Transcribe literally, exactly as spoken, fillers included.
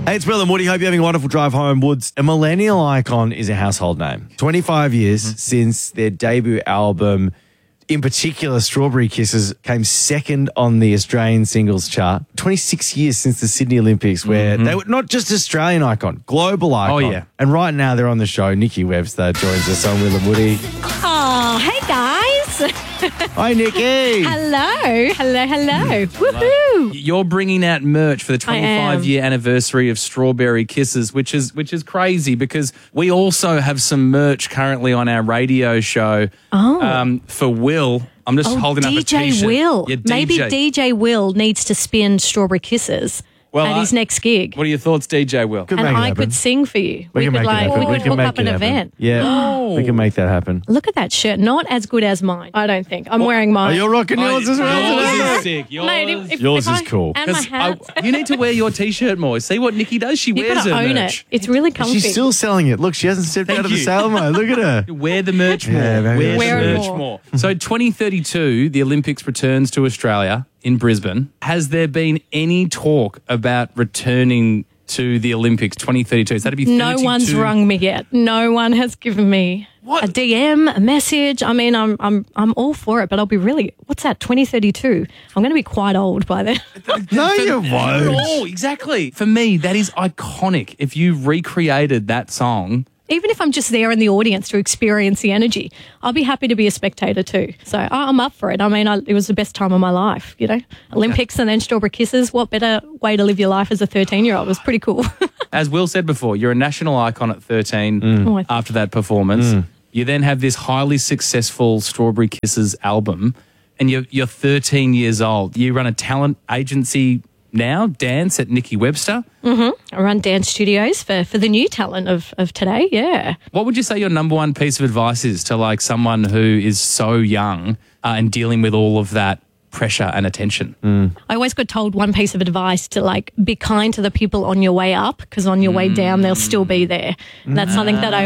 Hey, it's Bill and Woody. Hope you're having a wonderful drive home, Woods. A millennial icon is a household name. twenty-five years mm-hmm. since their debut album, in particular, Strawberry Kisses, came second on the Australian singles chart. twenty-six years since the Sydney Olympics, where mm-hmm. they were not just Australian icon, global icon. Oh, yeah. And right now they're on the show. Nikki Webster joins us on Will and Woody. Oh, hey, guys. Hi, Nikki. Hello. Hello, hello. Woohoo. You're bringing out merch for the twenty-five year anniversary of Strawberry Kisses, which is which is crazy because we also have some merch currently on our radio show Oh. um, for Will. I'm just Oh, holding D J up a t-shirt. Will. Yeah, D Maybe J. D J Will needs to spin Strawberry Kisses Well, at I- his next gig. What are your thoughts, D J Will? Could And make it I happen. could sing for you. We, We, can could make like it happen. we could can hook make up it an happen. event. Yeah, Oh. we can make that happen. Look at that shirt. Not as good as mine, I don't think. I'm wearing Oh, mine. you're rocking yours as well Yours today. is sick. Yours, Mate, if- if- Yours if is I- cool. And my 'Cause hat. I- you need to wear your t-shirt more. See what Nikki does? She You've wears got to her own merch. it. It's really comfy. She's still selling it. Look, she hasn't stepped Thank out of the you. sale mode. Look at her. Wear the merch more. Yeah, maybe Wear, I the Wear it merch more. more. So twenty thirty-two, the Olympics returns to Australia in Brisbane. Has there been any talk about returning to the Olympics twenty thirty-two? Is that to be No thirty-two? one's rung me yet. No one has given me What? a D M, a message. I mean, I'm I'm I'm all for it, but I'll be really. What's that? twenty thirty-two. I'm going to be quite old by then. No, you won't. Oh, exactly. For me, that is iconic. If you recreated that song, Even if I'm just there in the audience to experience the energy, I'll be happy to be a spectator too. So I- I'm up for it. I mean, I, it was the best time of my life, you know. Olympics and then Strawberry Kisses. What better way to live your life as a thirteen-year-old? It was pretty cool. as Will said before, you're a national icon at thirteen Oh, I- after that performance. You then have this highly successful Strawberry Kisses album, and you're, you're thirteen years old. You run a talent agency now, Dance at Nikki Webster. I run dance studios for, for the new talent of, of today, yeah. What would you say your number one piece of advice is to like someone who is so young uh, and dealing with all of that pressure and attention? I always got told one piece of advice to like be kind to the people on your way up because on your way down they'll still be there. That's something that I